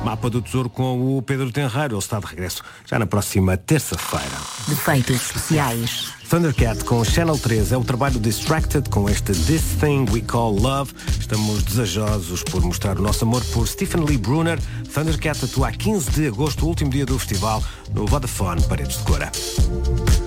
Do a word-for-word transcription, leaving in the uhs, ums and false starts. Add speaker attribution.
Speaker 1: Mapa do Tesouro com o Pedro Tenreiro. Ele está de regresso já na próxima terça-feira.
Speaker 2: Defeitos especiais.
Speaker 1: Thundercat com Channel três é o trabalho Distracted com este This Thing We Call Love. Estamos desejosos por mostrar o nosso amor por Stephen Lee Brunner. Thundercat atua a quinze de agosto, o último dia do festival, no Vodafone Paredes de Cora.